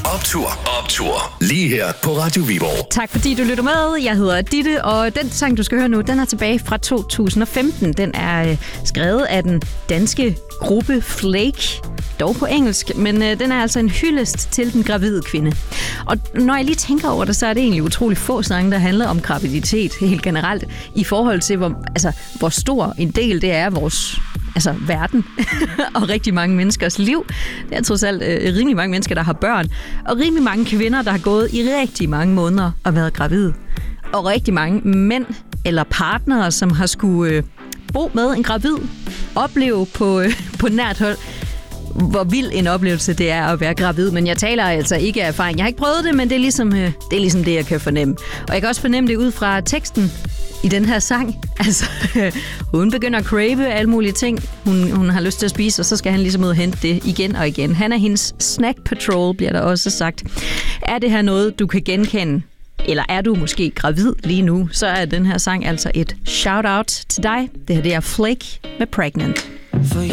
Optur. Lige her på Radio Viborg. Tak fordi du lytter med. Jeg hedder Ditte, og den sang, du skal høre nu, den er tilbage fra 2015. Den er skrevet af den danske gruppe Flake, dog på engelsk, men den er altså en hyldest til den gravide kvinde. Og når jeg lige tænker over det, så er det egentlig utrolig få sange, der handler om graviditet helt generelt, i forhold til, hvor stor en del det er af vores verden og rigtig mange menneskers liv. Det er trods alt rimelig mange mennesker, der har børn, og rimelig mange kvinder, der har gået i rigtig mange måneder og været gravide. Og rigtig mange mænd eller partnere, som har skulle bo med en gravid, opleve på nært hold, hvor vild en oplevelse det er at være gravid. Men jeg taler altså ikke af erfaring. Jeg har ikke prøvet det, men det er ligesom det, jeg kan fornemme. Og jeg kan også fornemme det ud fra teksten i den her sang. Altså, hun begynder at crave alle mulige ting, hun har lyst til at spise, og så skal han ligesom ud og hente det igen og igen. Han er hendes snack patrol, bliver der også sagt. Er det her noget, du kan genkende? Eller er du måske gravid lige nu? Så er den her sang altså et shout-out til dig. Det her det er Flake med Pregnant.